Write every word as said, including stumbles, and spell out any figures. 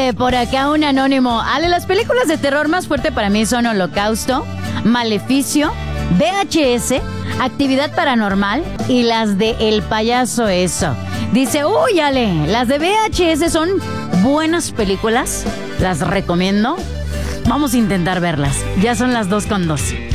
Dice por acá un anónimo: Ale, las películas de terror más fuerte para mí son Holocausto, Maleficio, V H S, Actividad Paranormal y las de El Payaso Eso. Dice, uy, Ale, las de V H S son buenas películas, las recomiendo. Vamos a intentar verlas. Ya son las dos con dos.